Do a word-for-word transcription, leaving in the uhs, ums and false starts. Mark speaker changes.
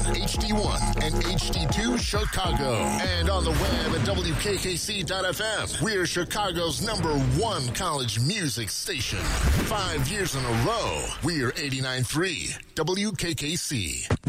Speaker 1: H D one and H D two Chicago. And on the web at W K K C dot F M. We're Chicago's number one college music station. Five years in a row, we're eighty-nine point three W K K C.